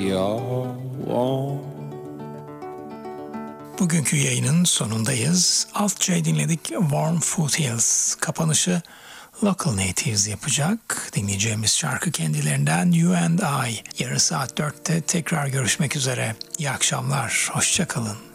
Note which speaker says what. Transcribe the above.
Speaker 1: you're warm.
Speaker 2: Bugünkü yayının sonundayız. Altça'yı dinledik, Warm Foothills. Kapanışı Local Natives yapacak. Dinleyeceğimiz şarkı kendilerinden You and I. Yarın saat 4'te tekrar görüşmek üzere. İyi akşamlar, hoşça kalın.